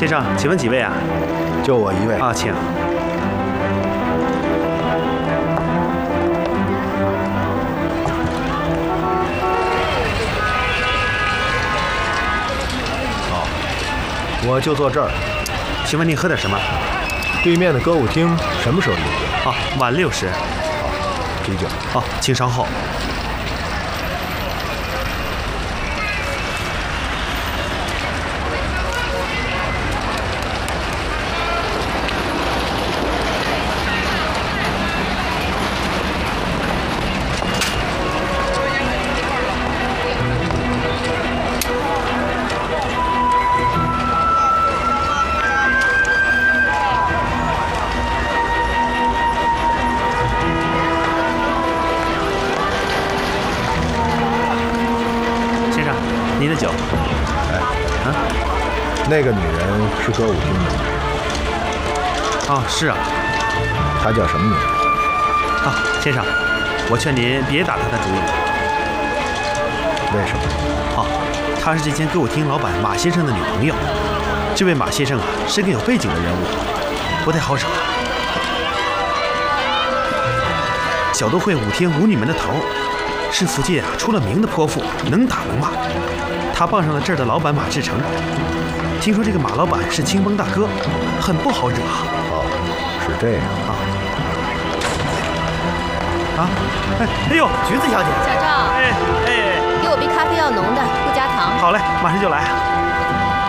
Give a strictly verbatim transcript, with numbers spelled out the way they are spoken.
生，请问几位啊？ 就我一位啊，请。 哦，我就坐这儿。 请问您喝点什么？ 对面的歌舞厅什么时候营业？ 啊，晚六时。 好，啤酒。 哦，请稍后。 您的酒。 哎， 啊， 那个女人是歌舞厅的。 哦，是啊。 她叫什么名字？ 啊，先生，我劝您别打她的主意。 为什么？ 哦，她是这间歌舞厅老板马先生的女朋友。这位马先生啊，是个有背景的人物，不太好找。小都会舞厅舞女们的头。 是福建啊出了名的泼妇，能打能骂。他傍上了这儿的老板马志成，听说这个马老板是青帮大哥，很不好惹。 哦，是这样啊。啊，哎哎呦，橘子小姐， 小赵， 哎哎， 给我杯咖啡要浓的，不加糖。 好嘞，马上就来。